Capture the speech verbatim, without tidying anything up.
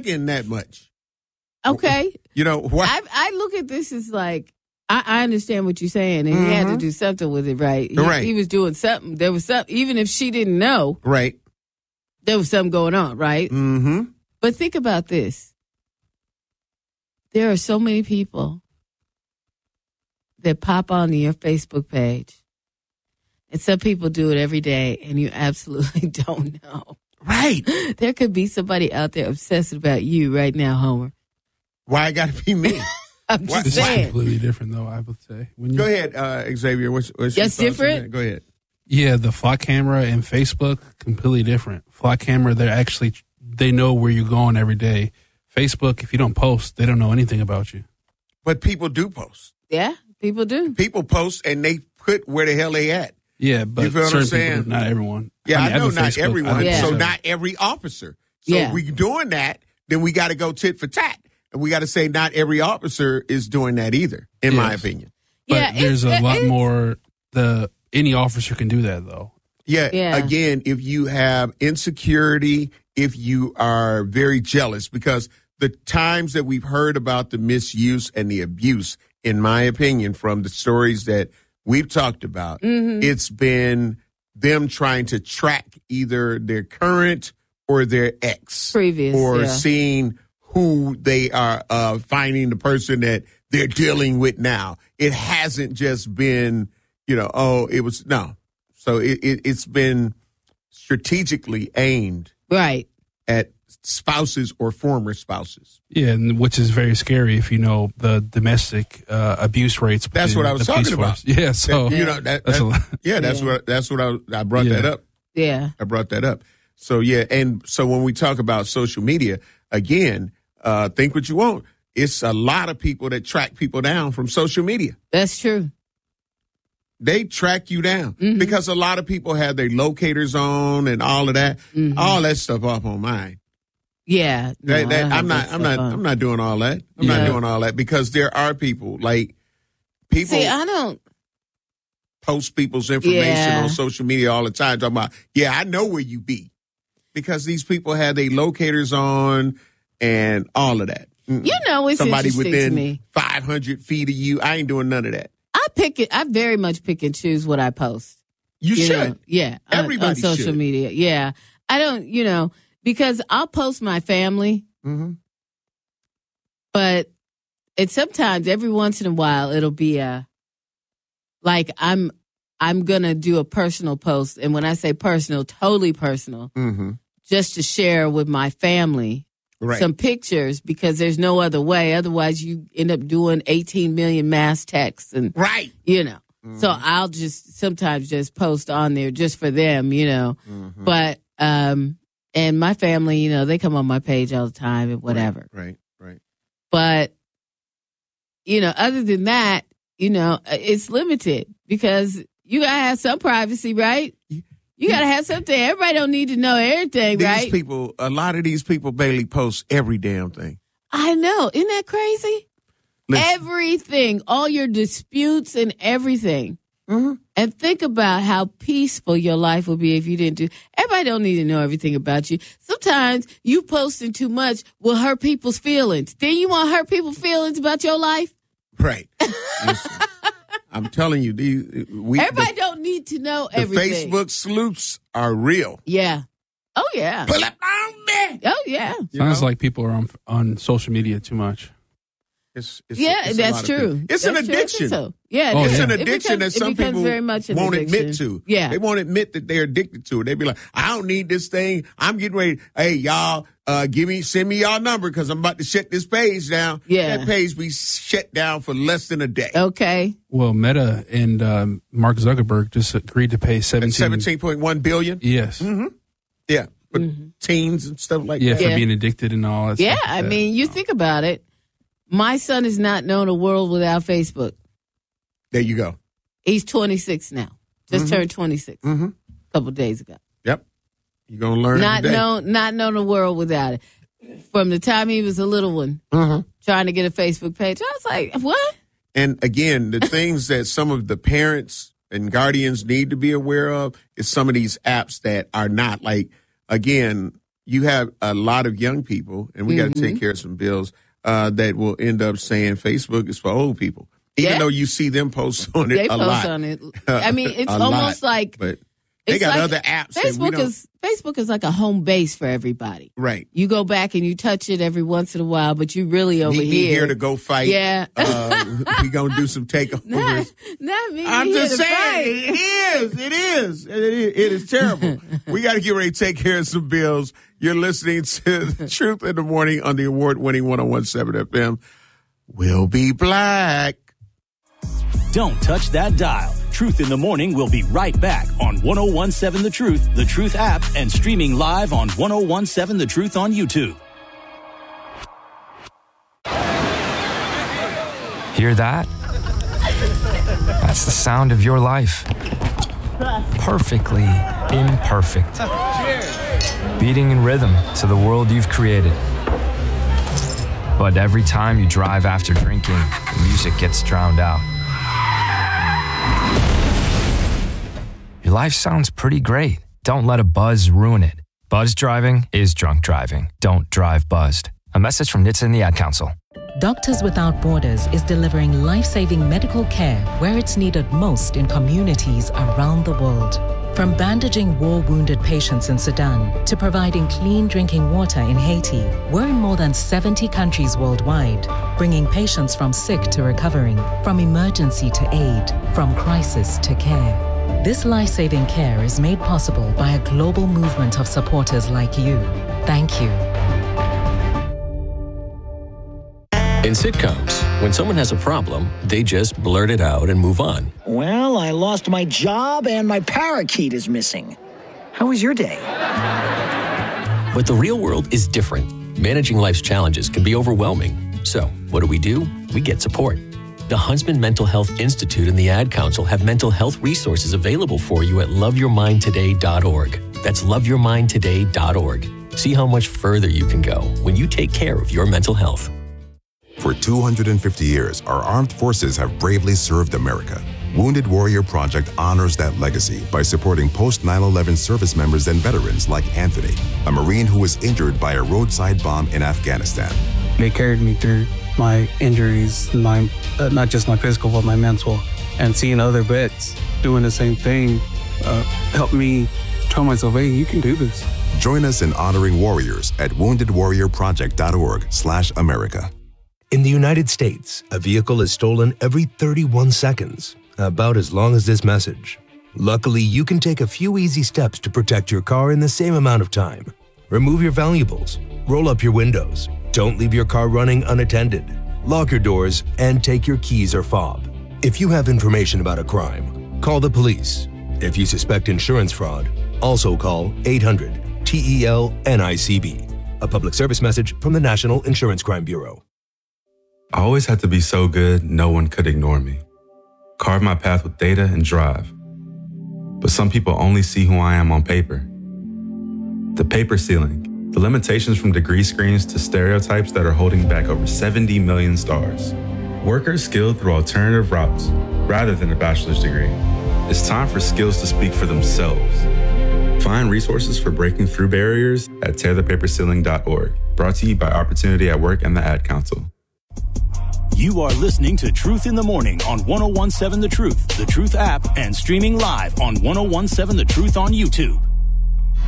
bragging that much. Okay. You know, why? I, I look at this as like, I, I understand what you're saying, and mm-hmm. he had to do something with it, right? He, right. He was doing something. There was something, even if she didn't know. Right. There was something going on, right? Mm-hmm. But think about this. There are so many people that pop onto your Facebook page. And some people do it every day, and you absolutely don't know. Right. There could be somebody out there obsessed about you right now, Homer. Why it got to be me? I'm just This saying. is completely different, though, I would say. When you, Go ahead, uh, Xavier. What's, what's That's your thoughts on different? that? Go ahead. Yeah, the Flock camera and Facebook, completely different. Flock camera, they're actually, they know where you're going every day. Facebook, if you don't post, they don't know anything about you. But people do post. Yeah, people do. People post, and they put where the hell they at. Yeah, but You feel what I'm certain saying? people, not everyone. Yeah, I, mean, know have a not Facebook, everyone. I have Yeah. So a- not every officer. So Yeah. if we doing that, then we got to go tit for tat. And we got to say not every officer is doing that either, in my Yes. opinion. But Yeah, there's it's- a lot it's- more, the any officer can do that, though. Yeah, Yeah. again, if you have insecurity, if you are very jealous, because the times that we've heard about the misuse and the abuse, in my opinion, from the stories that we've talked about, Mhm. it's been them trying to track either their current or their ex. Previous, or yeah. seeing who they are, uh, finding the person that they're dealing with now. It hasn't just been, you know, oh, it was, no. So it, it, it's been strategically aimed Right. at spouses or former spouses. Yeah, and which is very scary if you know the domestic uh, abuse rates. That's within what I was the police talking about. force. Yeah, so That, you know, that, that's a that- lot. yeah, that's Yeah. what, that's what I, I brought Yeah. that up. Yeah. I brought that up. So yeah, and so when we talk about social media, again, uh, think what you want. It's a lot of people that track people down from social media. That's true. They track you down Mhm. because a lot of people have their locators on and all of that. Mhm. All that stuff off on mine. Yeah. No, That- that- I have I'm not. that I'm stuff not. on. I'm not doing all that. I'm Yeah. not doing all that because there are people like people See, I don't. post people's information Yeah. on social media all the time. Talking about, yeah, I know where you be, because these people have their locators on and all of that. Mm-mm. You know, it's Somebody interesting within to me. five hundred feet of you. I ain't doing none of that. I pick it. I very much pick and choose what I post. You, You should. know, yeah. on- Everybody on social should. media. Yeah. I don't, you know, because I'll post my family, Mm-hmm. but it's sometimes every once in a while it'll be a like I'm I'm gonna do a personal post, and when I say personal, totally personal, Mm-hmm. just to share with my family Right. some pictures, because there's no other way. Otherwise, you end up doing eighteen million mass texts, and right. you know. Mm-hmm. So I'll just sometimes just post on there just for them, you know. Mm-hmm. But um, and my family, you know, they come on my page all the time and whatever. Right. Right. But you know, other than that, you know, it's limited because you gotta have some privacy, right? You gotta have something. Everybody don't need to know everything, These right? people, a lot of these people barely post every damn thing. I know. Isn't that crazy? Listen. Everything, all your disputes and everything. Mm-hmm. And think about how peaceful your life would be if you didn't do. Everybody don't need to know everything about you. Sometimes you posting too much will hurt people's feelings. Then you want to hurt people's feelings about your life? Right. Listen, I'm telling you, these we Everybody the, don't need to know the everything. Facebook sleuths are real. Yeah. Oh yeah. Pull up on me. Oh yeah. You Sounds know? like people are on on social media too much. It's, it's, Yeah, it's a that's lot of true. thing. It's That's an true. I think addiction. so. Yeah, Oh, it It's is. an It addiction becomes- that some it becomes people very much an won't addiction. admit to. Yeah. They won't admit that they're addicted to it. They be like, I don't need this thing. I'm getting ready. Hey, y'all, uh, give me, send me y'all number because I'm about to shut this page down. Yeah. That page be shut down for less than a day. Okay. Well, Meta and um, Mark Zuckerberg just agreed to pay seventeen. seventeen point one billion. Yes. Mm-hmm. Yeah. For Mhm. teens and stuff like Yeah, that. for Yeah. being addicted and all that. Yeah, stuff like I that. mean, you think about it. My son has not known a world without Facebook. There you go. He's twenty-six now. Just Mhm. turned twenty-six Mm-hmm. a couple days ago. Yep. You're going to learn Not today. known, not known a world without it. From the time he was a little one, Mm-hmm. trying to get a Facebook page, I was like, "What?" And again, the things that some of the parents and guardians need to be aware of is some of these apps that are not like, again, you have a lot of young people, and we got to Mm-hmm. take care of some bills uh, that will end up saying Facebook is for old people, even Yeah. though you see them post on it They a post lot. on it. I mean, it's A almost lot, like but they it's got like other apps. that we Facebook don't- is Facebook is like a home base for everybody. right. You go back and you touch it every once in a while, but you really over Meet me here. here to go fight. Yeah. uh, we gonna do some takeovers. not, not me. I'm here just to saying, fight. it is, it is, it is, it is terrible. We got to get ready to take care of some bills. You're listening to The Truth in the Morning on the award-winning one oh one point seven F M. We'll be black. Don't touch that dial. Truth in the Morning will be right back on one oh one point seven The Truth, The Truth app, and streaming live on one oh one point seven The Truth on YouTube. Hear that? That's the sound of your life. Perfectly imperfect. Beating in rhythm to the world you've created. But every time you drive after drinking, the music gets drowned out. Your life sounds pretty great. Don't let a buzz ruin it. Buzz driving is drunk driving. Don't drive buzzed. A message from N H T S A and the Ad Council. Doctors Without Borders is delivering life-saving medical care where it's needed most in communities around the world. From bandaging war-wounded patients in Sudan to providing clean drinking water in Haiti, we're in more than seventy countries worldwide, bringing patients from sick to recovering, from emergency to aid, from crisis to care. This life-saving care is made possible by a global movement of supporters like you. Thank you. In sitcoms, when someone has a problem, they just blurt it out and move on. Well, I lost my job and my parakeet is missing. How was your day? But the real world is different. Managing life's challenges can be overwhelming. So, what do we do? We get support. The Huntsman Mental Health Institute and the Ad Council have mental health resources available for you at love your mind today dot org. That's love your mind today dot org. See how much further you can go when you take care of your mental health. For two hundred fifty years, our armed forces have bravely served America. Wounded Warrior Project honors that legacy by supporting post nine eleven service members and veterans like Anthony, a Marine who was injured by a roadside bomb in Afghanistan. They carried me through my injuries, my uh, not just my physical, but my mental. And seeing other vets doing the same thing uh, helped me tell myself, hey, you can do this. Join us in honoring warriors at wounded warrior project dot org slash America. In the United States, a vehicle is stolen every thirty-one seconds, about as long as this message. Luckily, you can take a few easy steps to protect your car in the same amount of time. Remove your valuables, roll up your windows, don't leave your car running unattended, lock your doors, and take your keys or fob. If you have information about a crime, call the police. If you suspect insurance fraud, also call eight hundred T E L N I C B. A public service message from the National Insurance Crime Bureau. I always had to be so good, no one could ignore me. Carve my path with data and drive. But some people only see who I am on paper. The paper ceiling, the limitations from degree screens to stereotypes that are holding back over seventy million stars. Workers skilled through alternative routes, rather than a bachelor's degree. It's time for skills to speak for themselves. Find resources for breaking through barriers at tear the paper ceiling dot org. Brought to you by Opportunity at Work and the Ad Council. You are listening to Truth in the Morning on one oh one point seven The Truth, The Truth app, and streaming live on one oh one point seven The Truth on YouTube.